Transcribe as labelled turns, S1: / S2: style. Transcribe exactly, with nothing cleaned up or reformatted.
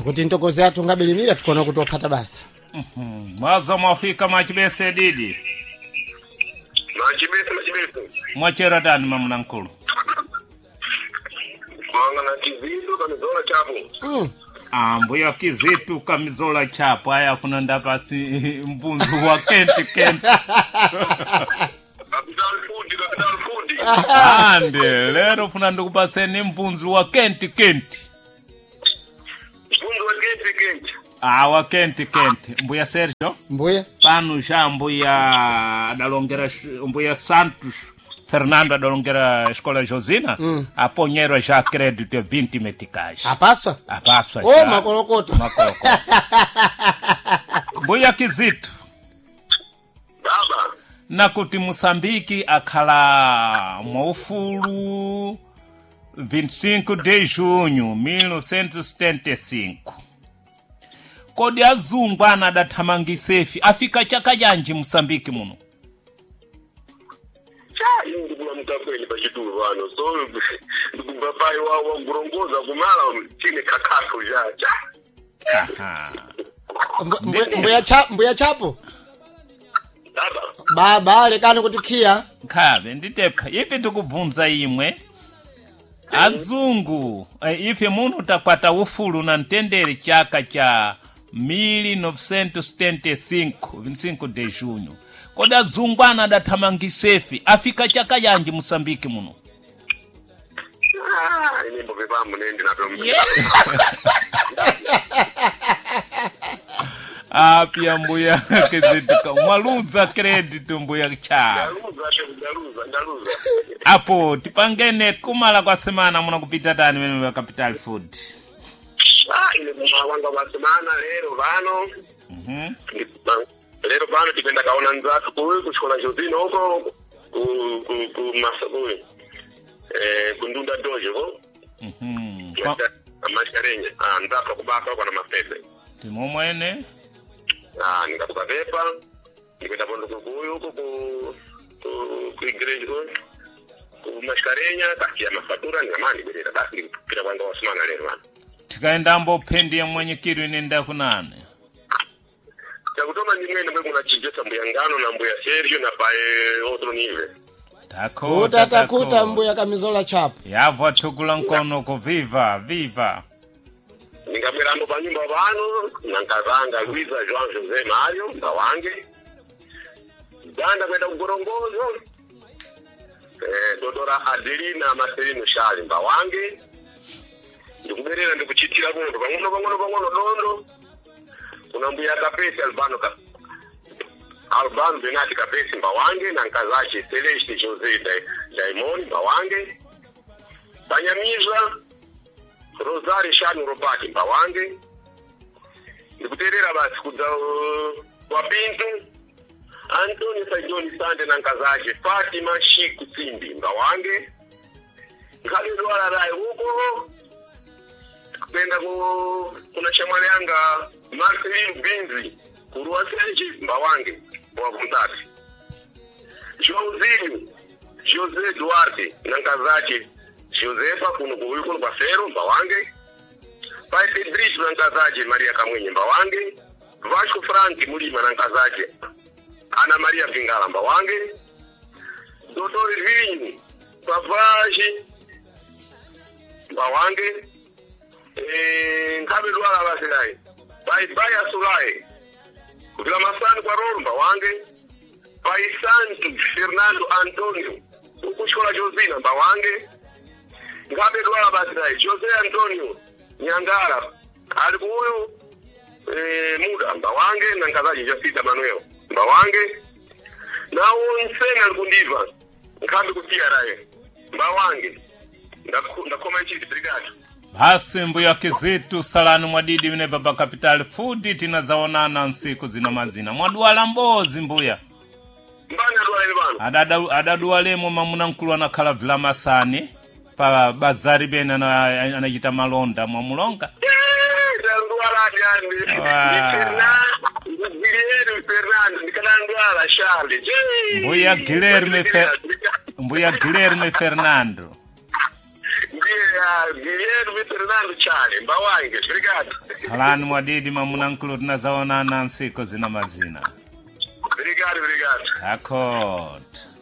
S1: kuti ntokozi yathu ngabilimira tukona kutopata basi.
S2: Mhm. Mwaza mwafika machibese didi.
S3: Machibese machibese.
S2: Mwachera tani mamuna nkulu.
S3: Mwanga na kizitu kamizola chapo.
S1: Mm.
S2: Ambuya kizitu kamizola chapo aya funa ndapasi mbunzu wa kenti kenti.
S3: Capital food, capital food.
S2: Ande lero funa ndikupaseni mbunzu wa kenti kenti.
S3: Mbunzu wa kenti kenti.
S2: Ah, wa kenti kenti. Mbuya Sergio?
S1: Mbuya?
S2: Pano já mbuya adalongera mbuya Santos Fernando adalongera escola Josina.
S1: Mm.
S2: Aponheram já crédito vinte meticais.
S1: Apaswa?
S2: Apaswa já.
S1: Oh, makolokoto.
S2: Makolokoto. Mbuya Kizito.
S3: Baba.
S2: Na kuti Moçambique akhala mwaufulu vinte e cinco de junho mil novecentos e setenta e cinco. Kodi azungu ana adathamangisefi afika chaka janji Moçambique muno.
S3: Cha ingi kuna mtapeli pachitulu vano. So ndukubabai wa wa mburongoza kumala chine kakato ja. Cha.
S2: Aha.
S1: Mbuya cha mbuya chapo?
S3: Baba.
S1: Baba lekani kutikia.
S2: Khabe nditepa ife tikubvunza imwe. Azungu ife muno takwata ufulu na ntendere chaka cha mil novecentos e setenta e cinco, vinte e cinco de junho. Kodi azungu ana adathamangisefi afika chaka janji Moçambique muno.
S3: Ah, ini mbobe bamu nende na domu.
S2: Ah, pia mbuya Kizito mwaluza credit mbuya cha.
S3: Ndaluza, ndaluza, ndaluza.
S2: Apo tipangene kumala kwa semana muna kupita tani wenu wa Capital Food.
S3: Ah, ile mwanga wa semana lero vano.
S2: Mhm.
S3: Lero vano tipenda kaona nzatu kuwe kushikola Josina huko ku ku ku masabuni. Eh, kundunda dojo ho.
S2: Mhm.
S3: Masharenye. Ah, nzatu kubaka kwa na mapese.
S2: Timo mwene.
S3: Ah, nikakupa pepa. Nikenda pondo kubuyu huko ku ku ku igreja ho. Ku masharenya takia mafatura ngamani bila basi kila mwanga wa semana lero vano.
S2: Tikaenda mbo pendi ya mwenye kiru inenda kunane.
S3: Chakutoma ni mwene mwe kuna chijesa mbuya ngano na mbuya Sergio na pae otro nive.
S2: Tako.
S1: Utatakuta mbuya kamizola chapo.
S2: Yavo tukula nkono ko viva, viva.
S3: Ningamira mbo pa nyumba vano, nankazanga Luisa João José Mario, mbawange. Danda kwenda kugorongozo. Eh, Dodora Adelina Marcelino Shali, mbawange. Ndikuberera ndikuchitira bondo, pangono pangono pangono dondo. Kuna mbuya Kapesi Albano ka Albano Benati Kapesi mbawange na nkazachi Celeste José Daimoni mbawange. Tanyamiza Rosario Shani Robati mbawange. Ndikuterera basi kuza uh, kwa Pinto Anthony Sajoni Sande na nkazachi Fatima Shiku Simbi mbawange. Nkalizo wala rai huko. Kwenda ku kuna chamale yanga Marcelino Binzi kuruwa senji mbawange wa kuntati. José José Duarte nankazache Josefa kuno kuhuyu kuno kwa Fero mbawange. Pai Pedricho nankazache Maria Kamwenye mbawange. Vasco Frank Mulima nankazache Ana Maria Vingala mbawange. Doutor Vinho Pavaji mbawange. Eh, nkabe lwala basirai. Pai pai asulae. Kuvila masani kwa Romba wange. Pai Santo Fernando Antonio. Ukushkola Josina mbawange. Nkabe lwala basirai. Jose Antonio Nyangara. Alikuyo eh muda mbawange na nkazaji Jasita Manuel mbawange. Na unsena alkundiva. Nkabe kutia rae. Mbawange. Ndakoma nchini brigade.
S2: Basi mbuya Kizito salani mwadidi mine baba Capital Food tinazaonana nsiku zina mazina. Mwaduala mbozi mbuya.
S3: Mbani aduala ni bano?
S2: Adada adaduale mo mamuna nkulu na kala vila masani. Pa bazari bena na anajita malonda mwa mulonga.
S3: Eee, aduala jandi. Ni Fernando. Guilherme Fernando. Ni kala aduala Charles. Mbuya
S2: Guilherme Fer... Mbuya Guilherme Fernando.
S3: Ndiye ya Guilherme Fernando Chale mbawange obrigado.
S2: Salani mwadidi mamunankulu tunazaonana nsiko zina mazina.
S3: Obrigado, obrigado.
S2: Accord.